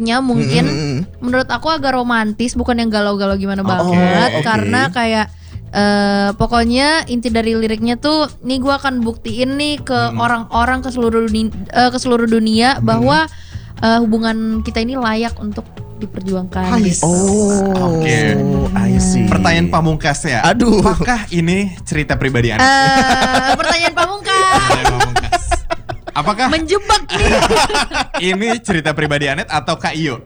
ref-nya mungkin menurut aku agak romantis, bukan yang galau-galau gimana banget. Karena kayak pokoknya inti dari liriknya tuh, nih gue akan buktiin nih ke orang-orang, ke seluruh dunia bahwa hubungan kita ini layak untuk diperjuangkan. I see. Pertanyaan pamungkas ya. Aduh. Apakah ini cerita pribadi Anda? Pertanyaan pamungkas. Apakah menjebak nih? ini cerita pribadi Anet atau Kak Iyo?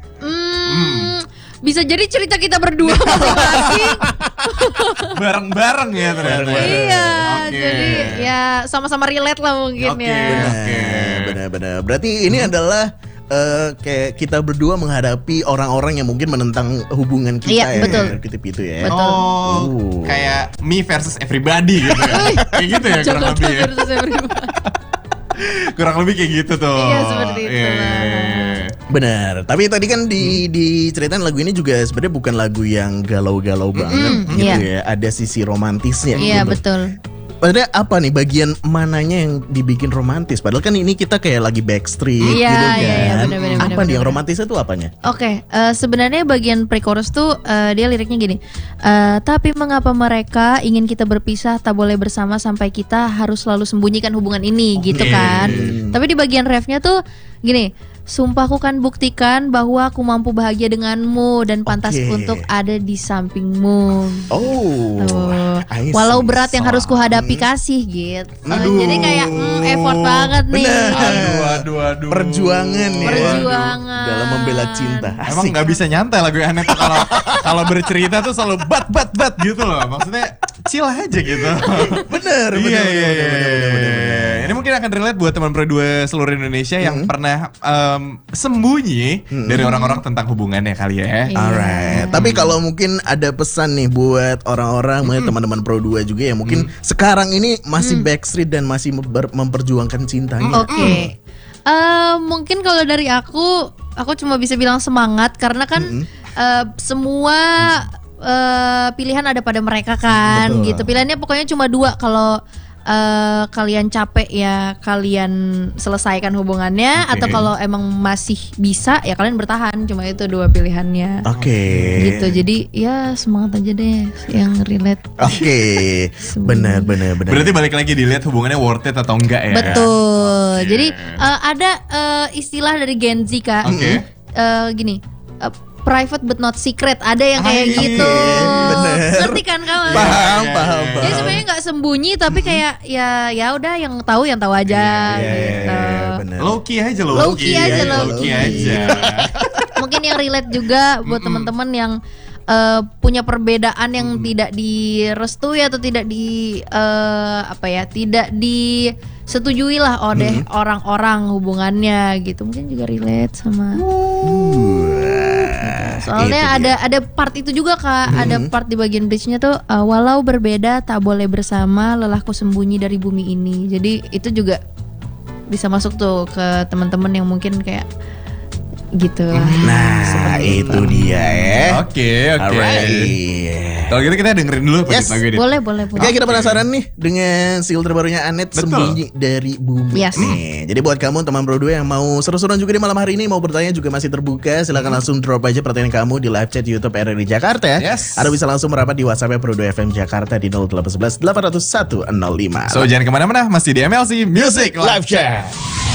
Bisa jadi cerita kita berdua masing-masing. Bareng-bareng ya ternyata. Iya, jadi ya sama-sama relate lah mungkin ya. Oke. Benar-benar. Berarti ini adalah kayak kita berdua menghadapi orang-orang yang mungkin menentang hubungan kita. Iya, betul. Gitu ya. Betul. Kayak me versus everybody gitu ya. Kayak gitu ya kurang lebih ya. Kurang lebih kayak gitu tuh. Iya, seperti itu lah. Benar. Tapi tadi kan diceritain lagu ini juga sebenarnya bukan lagu yang galau-galau banget gitu ya. Ada sisi romantisnya. Iya, gitu. betul. Padahal apa nih bagian mananya yang dibikin romantis? Padahal kan ini kita kayak lagi backstreet gitu kan. Iya, Apa nih yang romantisnya tuh apanya? Oke, sebenarnya bagian pre-chorus tuh dia liriknya gini. Tapi mengapa mereka ingin kita berpisah, tak boleh bersama sampai kita harus selalu sembunyikan hubungan ini gitu kan. Tapi di bagian refnya tuh gini. Sumpahku kan buktikan bahwa aku mampu bahagia denganmu dan pantas untuk ada di sampingmu. Walau berat yang harus kuhadapi kasih gitu. Jadi kayak effort banget nih. Aduh. Perjuangan ya. Perjuangan dalam membela cinta. Asik. Emang nggak bisa nyantai lagu Anet kalau bercerita tuh selalu bat gitu loh. Maksudnya chill aja gitu. Bener. Iya. Ini mungkin akan relate buat teman Pro 2 seluruh Indonesia yang pernah sembunyi dari orang-orang tentang hubungannya kali ya. Alright. Tapi kalau mungkin ada pesan nih buat orang-orang, teman-teman Pro 2 juga yang mungkin sekarang ini masih backstreet dan masih memperjuangkan cintanya. Oke. Mungkin kalau dari aku cuma bisa bilang semangat karena kan semua pilihan ada pada mereka kan. Betul. Gitu. Pilihannya pokoknya cuma dua. Kalau kalian capek ya kalian selesaikan hubungannya, atau kalau emang masih bisa ya kalian bertahan. Cuma itu dua pilihannya. Gitu. Jadi ya semangat aja deh yang relate. Benar. Berarti balik lagi dilihat hubungannya worth it atau enggak ya. Betul. Jadi ada istilah dari Gen Z Kak. Gini, private but not secret. Ada yang kayak gitu. Ngerti kan kawan? Paham. Jadi sebenarnya nggak sembunyi tapi kayak ya udah yang tahu aja gitu. Low key aja. Mungkin yang relate juga buat teman-teman yang punya perbedaan yang tidak direstui atau tidak tidak disetujui lah oleh orang-orang hubungannya gitu. Mungkin juga relate sama. Soalnya ada part itu juga Kak. Ada part di bagian bridge-nya tuh walau berbeda tak boleh bersama, lelahku sembunyi dari bumi ini. Jadi itu juga bisa masuk tuh ke teman-teman yang mungkin kayak gitu. Nah, itu dia ya. Oke. Alright. Kalau gitu kita dengerin dulu lagu ini. Boleh. Oke, kita penasaran nih dengan single terbarunya Anet, Sembunyi dari Bumi. Nih, jadi buat kamu teman Pro 2 yang mau seru-seruan juga di malam hari ini, mau bertanya juga masih terbuka. Silakan langsung drop aja pertanyaan kamu di live chat YouTube RRI Jakarta. Atau bisa langsung merapat di WhatsApp Pro 2 FM Jakarta di 0811 801 105. So jangan kemana-mana, masih di MLC Music Live Chat.